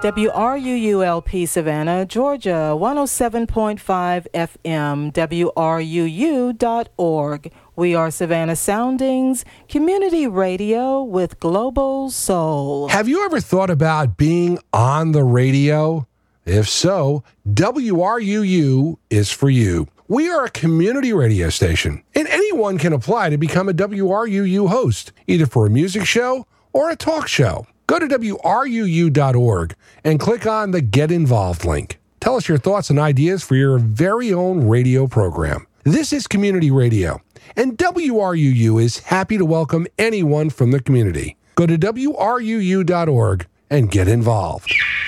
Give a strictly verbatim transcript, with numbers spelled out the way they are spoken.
W R U U L P Savannah, Georgia, one oh seven point five F M, W R U U dot org. We are Savannah Soundings, community radio with global soul. Have you ever thought about being on the radio? If so, W R U U is for you. We are a community radio station, and anyone can apply to become a W R U U host, either for a music show or a talk show. Go to W R U U dot org and click on the Get Involved link. Tell us your thoughts and ideas for your very own radio program. This is community radio, and W R U U is happy to welcome anyone from the community. Go to W R U U dot org and get involved.